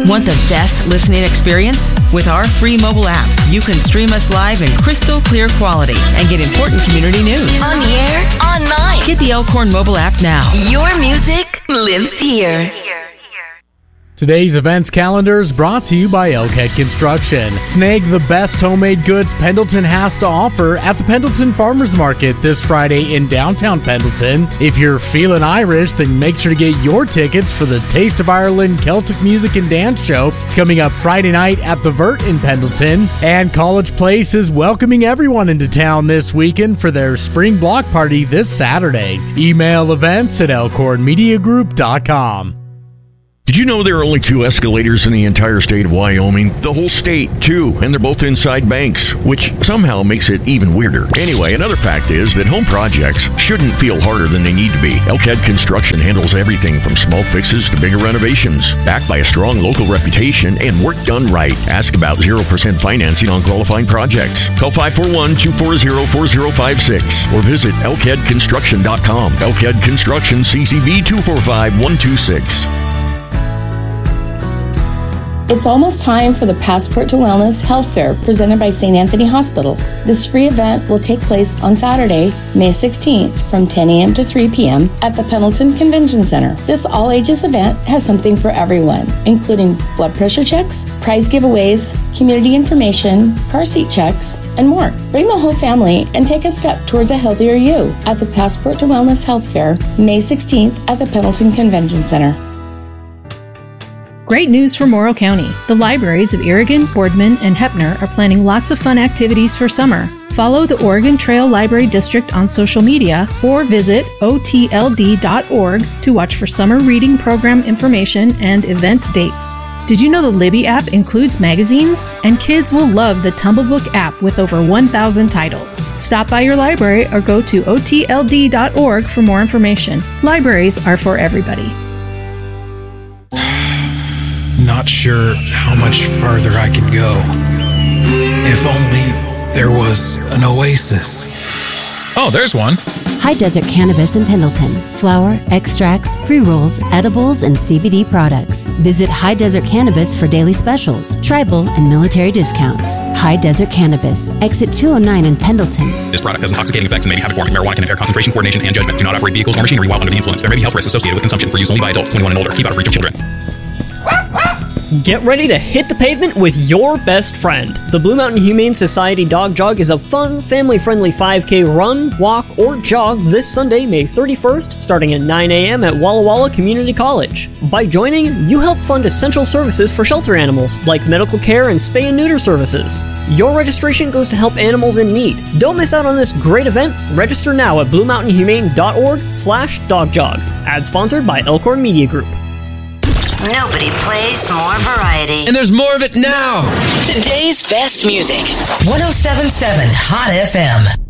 Want the best listening experience? With our free mobile app, you can stream us live in crystal clear quality and get important community news. On the air, online. Get the Elkhorn mobile app now. Your music lives here. Today's events calendar is brought to you by Elkhead Construction. Snag the best homemade goods Pendleton has to offer at the Pendleton Farmers Market this Friday in downtown Pendleton. If you're feeling Irish, then make sure to get your tickets for the Taste of Ireland Celtic Music and Dance Show. It's coming up Friday night at the Vert in Pendleton. And College Place is welcoming everyone into town this weekend for their spring block party this Saturday. Email events at elkhornmediagroup.com. Did you know there are only 2 escalators in the entire state of Wyoming? The whole state, too, and they're both inside banks, which somehow makes it even weirder. Anyway, another fact is that home projects shouldn't feel harder than they need to be. Elkhead Construction handles everything from small fixes to bigger renovations. Backed by a strong local reputation and work done right. Ask about 0% financing on qualifying projects. Call 541-240-4056 or visit elkheadconstruction.com. Elkhead Construction, CCB 245-126. It's almost time for the Passport to Wellness Health Fair presented by St. Anthony Hospital. This free event will take place on Saturday, May 16th from 10 a.m. to 3 p.m. at the Pendleton Convention Center. This all-ages event has something for everyone, including blood pressure checks, prize giveaways, community information, car seat checks, and more. Bring the whole family and take a step towards a healthier you at the Passport to Wellness Health Fair, May 16th at the Pendleton Convention Center. Great news for Morrow County. The libraries of Irrigan, Boardman, and Heppner are planning lots of fun activities for summer. Follow the Oregon Trail Library District on social media or visit otld.org to watch for summer reading program information and event dates. Did you know the Libby app includes magazines? And kids will love the Tumblebook app with over 1,000 titles. Stop by your library or go to otld.org for more information. Libraries are for everybody. Not sure how much farther I can go. If only there was an oasis. Oh, there's one. High Desert Cannabis in Pendleton. Flower, extracts, pre-rolls, edibles, and CBD products. Visit High Desert Cannabis for daily specials, tribal, and military discounts. High Desert Cannabis, exit 209 in Pendleton. This product has intoxicating effects and may be habit-forming. Marijuana can impair concentration, coordination, and judgment. Do not operate vehicles or machinery while under the influence. There may be health risks associated with consumption. For use only by adults 21 and older. Keep out of reach of children. Get ready to hit the pavement with your best friend. The Blue Mountain Humane Society Dog Jog is a fun, family-friendly 5K run, walk, or jog this Sunday, May 31st, starting at 9 a.m. at Walla Walla Community College. By joining, you help fund essential services for shelter animals, like medical care and spay and neuter services. Your registration goes to help animals in need. Don't miss out on this great event. Register now at bluemountainhumane.org/dogjog. Ad sponsored by Elkhorn Media Group. Nobody plays more variety. And there's more of it now. Today's best music. 107.7 Hot FM.